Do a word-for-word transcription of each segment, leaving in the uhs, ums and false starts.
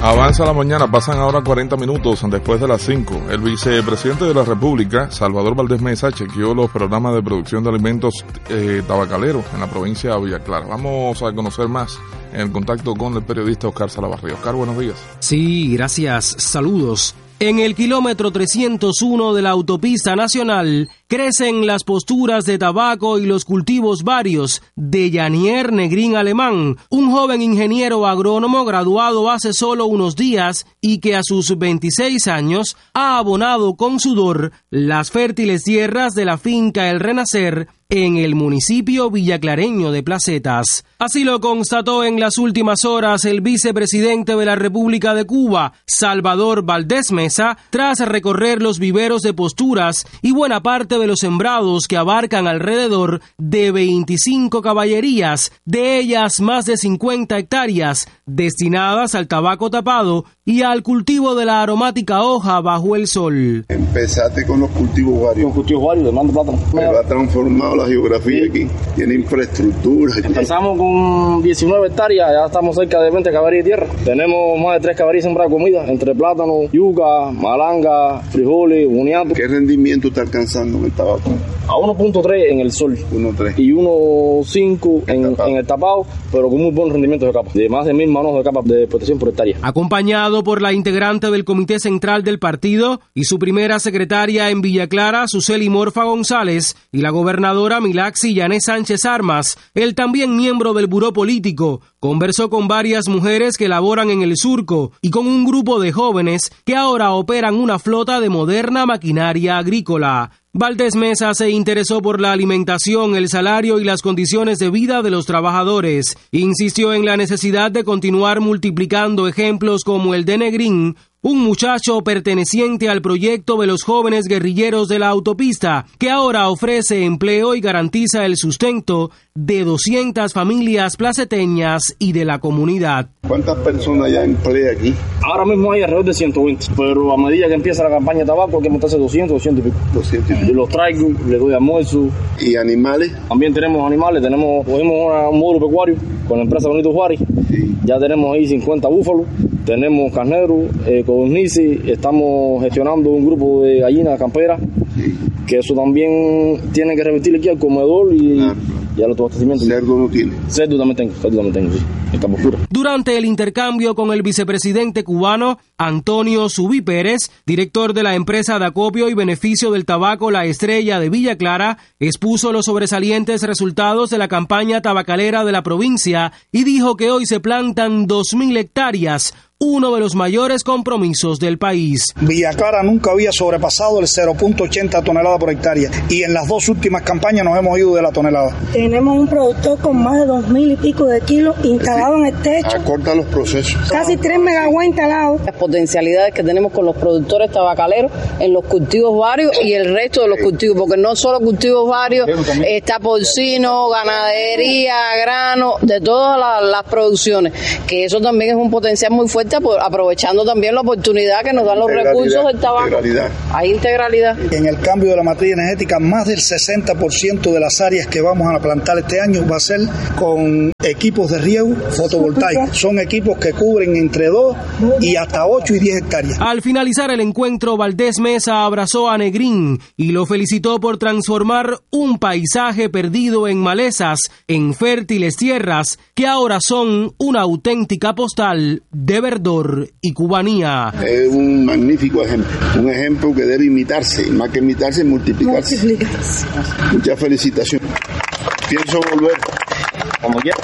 Avanza la mañana, pasan ahora cuarenta minutos después de las cinco. El vicepresidente de la República, Salvador Valdés Mesa, chequeó los programas de producción de alimentos eh, tabacaleros en la provincia de Villa Clara. Vamos a conocer más en el contacto con el periodista Oscar Salavarría. Oscar, buenos días. Sí, gracias. Saludos. En el kilómetro trescientos uno de la autopista nacional crecen las posturas de tabaco y los cultivos varios de Yanier Negrín Alemán, un joven ingeniero agrónomo graduado hace solo unos días y que a sus veintiséis años ha abonado con sudor las fértiles tierras de la finca El Renacer en el municipio villaclareño de Placetas. Así lo constató en las últimas horas el vicepresidente de la República de Cuba, Salvador Valdés Mesa, tras recorrer los viveros de posturas y buena parte de los sembrados que abarcan alrededor de veinticinco caballerías, de ellas más de cincuenta hectáreas, destinadas al tabaco tapado y al cultivo de la aromática hoja bajo el sol. Empezaste con los cultivos varios. Con cultivos varios, demanda plátano. Pero ha transformado la geografía aquí, tiene infraestructura. Empezamos con diecinueve hectáreas, ya estamos cerca de veinte caballerías de tierra. Tenemos más de tres caballerías sembradas de comida, entre plátano, yuca, malanga, frijoles, boniato. ¿Qué rendimiento está alcanzando en el tabaco? A uno punto tres en el sol uno punto tres y uno punto cinco en, en el tapado, pero con muy buen rendimiento de capa, de más de mil manos de capa de protección por hectárea. Acompañado por la integrante del Comité Central del Partido y su primera secretaria en Villa Clara, Suseli Morfa González, y la gobernadora Milaxi Yané Sánchez Armas, el también miembro del Buró Político, conversó con varias mujeres que laboran en el surco y con un grupo de jóvenes que ahora operan una flota de moderna maquinaria agrícola. Valdés Mesa se interesó por la alimentación, el salario y las condiciones de vida de los trabajadores. Insistió en la necesidad de continuar multiplicando ejemplos como el de Negrín, un muchacho perteneciente al proyecto de los jóvenes guerrilleros de la autopista, que ahora ofrece empleo y garantiza el sustento de doscientas familias placeteñas y de la comunidad. ¿Cuántas personas ya emplea aquí? Ahora mismo hay alrededor de ciento veinte, pero a medida que empieza la campaña de tabaco hay que montarse doscientos, doscientos y pico. doscientos y pico. Yo los traigo, les doy almuerzo. ¿Y animales? También tenemos animales, tenemos, cogimos una, un módulo pecuario con la empresa Bonito Juárez. Sí. Ya tenemos ahí cincuenta búfalos, tenemos carneros, eh, codornices, estamos gestionando un grupo de gallinas camperas, sí, que eso también tiene que revertir aquí al comedor y, ah, y a los abastecimientos. ¿Cerdo no tiene? Cerdo también tengo, cerdo también tengo, sí, en Campo Oscuro. Durante el intercambio con el vicepresidente cubano Antonio Subí Pérez, director de la empresa de acopio y beneficio del tabaco La Estrella de Villa Clara, expuso los sobresalientes resultados de la campaña tabacalera de la provincia y dijo que hoy se plantan dos mil hectáreas, uno de los mayores compromisos del país. Villa Clara nunca había sobrepasado el cero punto ochenta toneladas por hectárea y en las dos últimas campañas nos hemos ido de la tonelada. Tenemos un productor con más de dos mil y pico de kilos instalado en el techo. Acorta los procesos. Casi tres megawatts instalados. Las potencialidades que tenemos con los productores tabacaleros en los cultivos varios y el resto de los cultivos, porque no solo cultivos varios, está porcino, ganadería, grano, de todas las, las producciones, que eso también es un potencial muy fuerte, aprovechando también la oportunidad que nos dan los recursos del tabaco. Integralidad. Hay integralidad. En el cambio de la matriz energética, más del sesenta por ciento de las áreas que vamos a plantar este año va a ser con equipos de riego fotovoltaicos. Son equipos que cubren entre dos y hasta ocho y diez hectáreas. Al finalizar el encuentro, Valdés Mesa abrazó a Negrín y lo felicitó por transformar un paisaje perdido en malezas en fértiles tierras que ahora son una auténtica postal de verdad y cubanía. Es un magnífico ejemplo, un ejemplo que debe imitarse, más que imitarse, multiplicarse. multiplicarse. Muchas felicitaciones. Pienso volver, como quiera.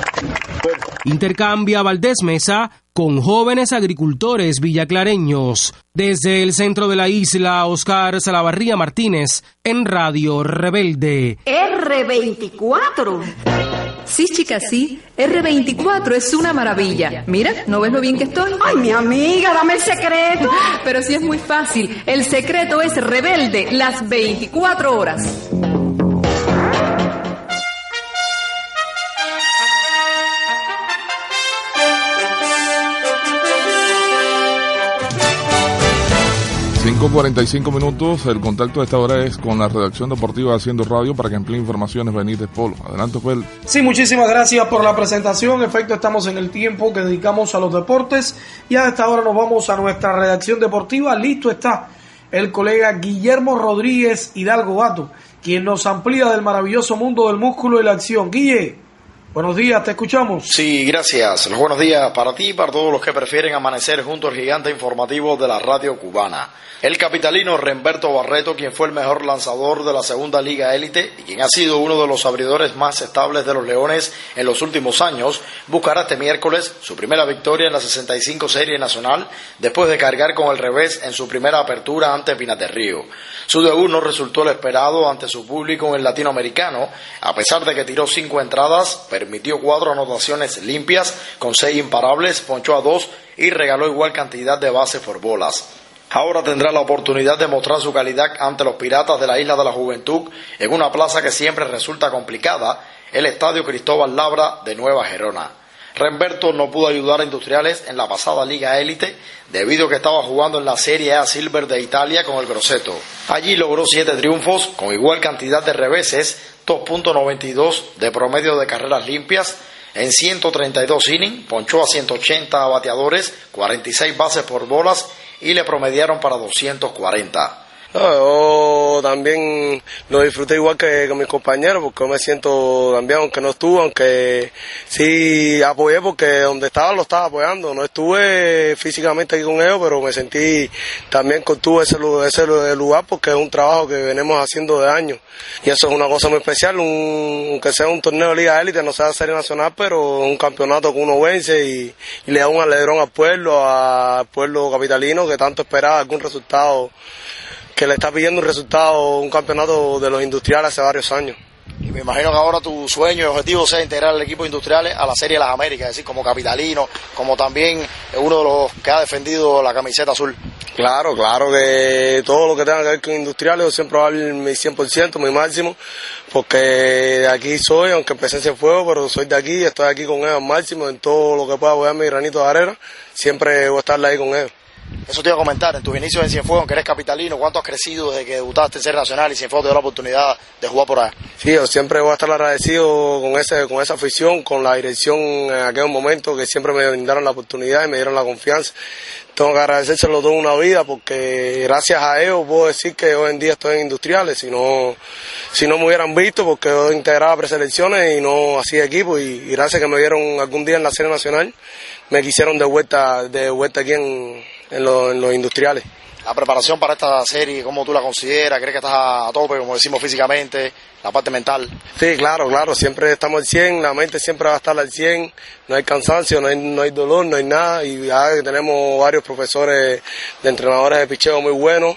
Intercambia Valdés Mesa con jóvenes agricultores villaclareños. Desde el centro de la isla, Oscar Salavarría Martínez, en Radio Rebelde. R veinticuatro. Sí, chica, sí. R veinticuatro es una maravilla. Mira, ¿no ves lo bien que estoy? Ay, mi amiga, dame el secreto. Pero sí es muy fácil. El secreto es Rebelde las veinticuatro horas. cinco cuarenta y cinco minutos, el contacto de esta hora es con la redacción deportiva de Haciendo Radio para que emplee informaciones Benítez Polo. Adelante, Joel. Sí, muchísimas gracias por la presentación. En efecto, estamos en el tiempo que dedicamos a los deportes y a esta hora nos vamos a nuestra redacción deportiva. Listo está el colega Guillermo Rodríguez Hidalgo Bato, quien nos amplía del maravilloso mundo del músculo y la acción. Guille, buenos días, te escuchamos. Sí, gracias. Los buenos días para ti y para todos los que prefieren amanecer junto al gigante informativo de la radio cubana. El capitalino Remberto Barreto, quien fue el mejor lanzador de la segunda liga élite y quien ha sido uno de los abridores más estables de los Leones en los últimos años, buscará este miércoles su primera victoria en la sesenta y cinco Serie Nacional después de cargar con el revés en su primera apertura ante Pinas del Río. Su debut no resultó el esperado ante su público en el latinoamericano, a pesar de que tiró cinco entradas, permitió cuatro anotaciones limpias con seis imparables, ponchó a dos y regaló igual cantidad de bases por bolas. Ahora tendrá la oportunidad de mostrar su calidad ante los Piratas de la Isla de la Juventud en una plaza que siempre resulta complicada, el Estadio Cristóbal Labra de Nueva Gerona. Remberto no pudo ayudar a Industriales en la pasada Liga Élite debido a que estaba jugando en la Serie A Silver de Italia con el Grosseto. Allí logró siete triunfos con igual cantidad de reveses, dos punto noventa y dos de promedio de carreras limpias, en ciento treinta y dos innings, ponchó a ciento ochenta bateadores, cuarenta y seis bases por bolas y le promediaron para doscientos cuarenta. No, yo también lo disfruté igual que con mis compañeros porque me siento también, aunque no estuve, aunque sí apoyé porque donde estaba lo estaba apoyando, no estuve físicamente aquí con ellos, pero me sentí también que tuve ese, ese lugar porque es un trabajo que venimos haciendo de años y eso es una cosa muy especial, un, aunque sea un torneo de Liga Élite, no sea Serie Nacional, pero un campeonato que uno vence y, y le da un alegrón al pueblo, al pueblo capitalino que tanto esperaba algún resultado, que le está pidiendo un resultado, un campeonato de los Industriales hace varios años. Y me imagino que ahora tu sueño y objetivo sea integrar al equipo Industriales a la Serie de las Américas, es decir, como capitalino, como también uno de los que ha defendido la camiseta azul. Claro, claro que todo lo que tenga que ver con Industriales yo siempre voy a dar mi cien por ciento, mi máximo, porque de aquí soy, aunque empecé en Cienfuegos, pero soy de aquí, estoy aquí con ellos al máximo, en todo lo que pueda apoyar mi granito de arena, siempre voy a estar ahí con ellos. Eso te iba a comentar, en tus inicios en Cienfuegos, que eres capitalino, ¿cuánto has crecido desde que debutaste en Serie Nacional y Cienfuegos te dio la oportunidad de jugar por allá? Sí, yo siempre voy a estar agradecido con ese, con esa afición, con la dirección en aquel momento que siempre me brindaron la oportunidad y me dieron la confianza. Tengo que agradecérselo toda una vida porque gracias a ellos puedo decir que hoy en día estoy en Industriales, si no, si no me hubieran visto porque yo integraba preselecciones y no hacía equipo y, y gracias que me vieron algún día en la Serie Nacional, me quisieron de vuelta, de vuelta aquí en, en, lo, en los Industriales. La preparación para esta serie, ¿cómo tú la consideras? ¿Crees que estás a tope, como decimos físicamente, la parte mental? Sí, claro, claro, siempre estamos al cien, la mente siempre va a estar al cien, no hay cansancio, no hay, no hay dolor, no hay nada, y ya que tenemos varios profesores de entrenadores de picheo muy buenos,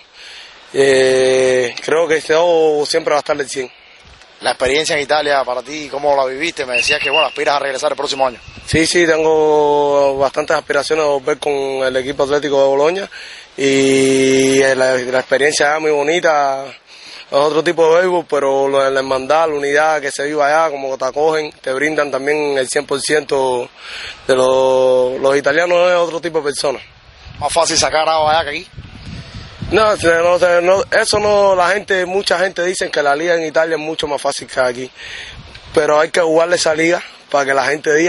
eh, creo que este juego siempre va a estar al cien. La experiencia en Italia para ti, ¿cómo la viviste? Me decías que bueno, aspiras a regresar el próximo año. Sí, sí, tengo bastantes aspiraciones de volver con el equipo atlético de Boloña y la, la experiencia es muy bonita, es otro tipo de béisbol, pero la hermandad, la unidad que se vive allá, como te acogen, te brindan también el cien por ciento de los, los italianos, es otro tipo de personas. ¿Más fácil sacar agua allá que aquí? No, no, no, eso no, la gente, mucha gente dice que la liga en Italia es mucho más fácil que aquí, pero hay que jugarle esa liga para que la gente diga